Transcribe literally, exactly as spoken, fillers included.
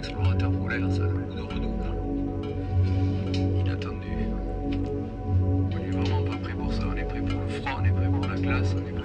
explorateur polaire, ça a le goût de redouble. Inattendu. On est vraiment pas prêt pour ça, on est prêt pour le froid, on est prêt pour la glace, on est